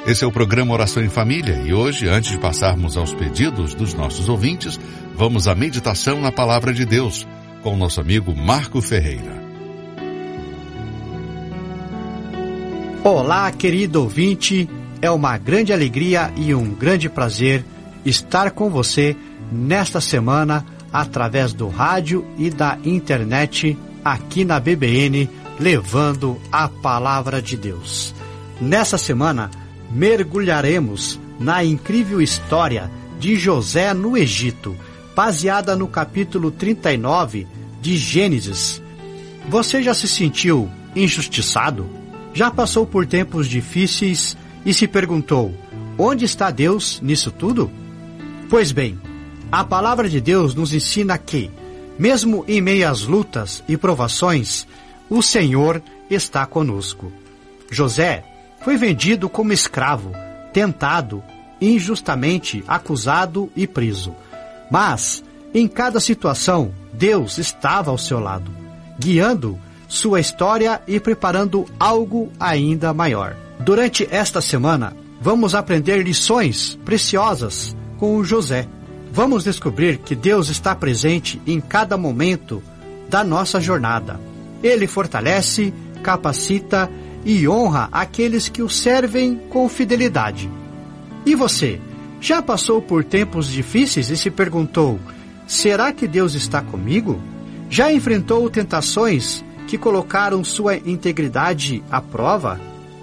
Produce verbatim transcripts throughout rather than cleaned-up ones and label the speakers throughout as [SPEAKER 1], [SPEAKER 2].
[SPEAKER 1] Esse é o programa Oração em Família e hoje, antes de passarmos aos pedidos dos nossos ouvintes, vamos à meditação na Palavra de Deus com o nosso amigo Marco Ferreira.
[SPEAKER 2] Olá, querido ouvinte, é uma grande alegria e um grande prazer estar com você nesta semana através do rádio e da internet aqui na B B N, levando a Palavra de Deus. Nessa semana, mergulharemos na incrível história de José no Egito, baseada no capítulo trinta e nove de Gênesis. Você já se sentiu injustiçado? Já passou por tempos difíceis e se perguntou, onde está Deus nisso tudo? Pois bem, a Palavra de Deus nos ensina que, mesmo em meio às lutas e provações, o Senhor está conosco. José foi vendido como escravo, tentado, injustamente acusado e preso. Mas, em cada situação, Deus estava ao seu lado, guiando sua história e preparando algo ainda maior. Durante esta semana, vamos aprender lições preciosas com o José. Vamos descobrir que Deus está presente em cada momento da nossa jornada. Ele fortalece, capacita e honra aqueles que o servem com fidelidade. E você, já passou por tempos difíceis e se perguntou, será que Deus está comigo? Já enfrentou tentações que colocaram sua integridade à prova?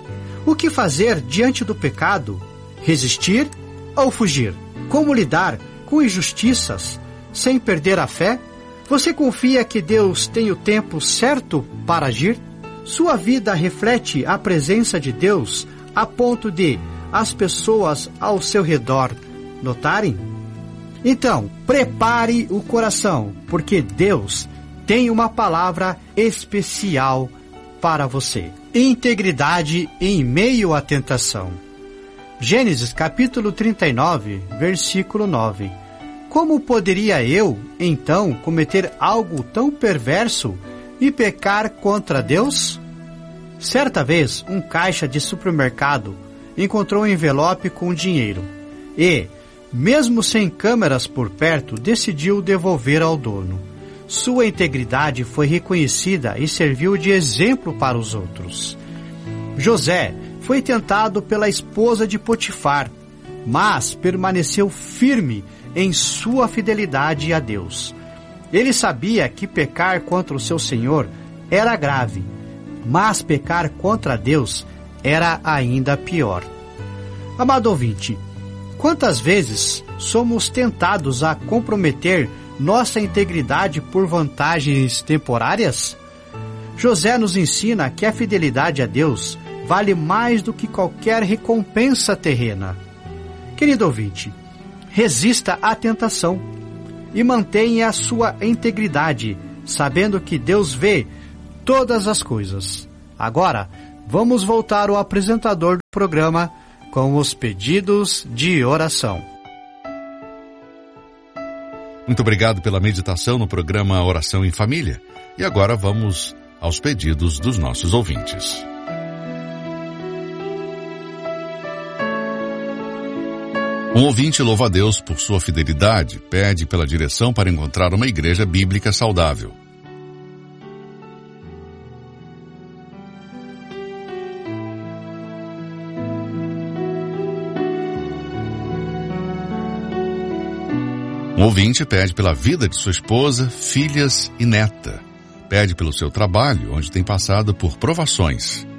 [SPEAKER 2] O que fazer diante do pecado? Resistir ou fugir? Como lidar com injustiças sem perder a fé? Você confia que Deus tem o tempo certo para agir? Sua vida reflete a presença de Deus a ponto de as pessoas ao seu redor notarem? Então, prepare o coração, porque Deus tem uma palavra especial para você. Integridade em meio à tentação. Gênesis capítulo trinta e nove, versículo nove. Como poderia eu, então, cometer algo tão perverso e pecar contra Deus? Certa vez, um caixa de supermercado encontrou um envelope com dinheiro e, mesmo sem câmeras por perto, decidiu devolver ao dono. Sua integridade foi reconhecida e serviu de exemplo para os outros. José foi tentado pela esposa de Potifar, mas permaneceu firme em sua fidelidade a Deus. Ele sabia que pecar contra o seu Senhor era grave, mas pecar contra Deus era ainda pior. Amado ouvinte, quantas vezes somos tentados a comprometer nossa integridade por vantagens temporárias? José nos ensina que a fidelidade a Deus vale mais do que qualquer recompensa terrena. Querido ouvinte, resista à tentação e mantenha a sua integridade, sabendo que Deus vê todas as coisas. Agora, vamos voltar ao apresentador do programa com os pedidos de oração.
[SPEAKER 1] Muito obrigado pela meditação no programa Oração em Família. E agora vamos aos pedidos dos nossos ouvintes. Um ouvinte louva a Deus por sua fidelidade, pede pela direção para encontrar uma igreja bíblica saudável. Um ouvinte pede pela vida de sua esposa, filhas e neta. Pede pelo seu trabalho, onde tem passado por provações.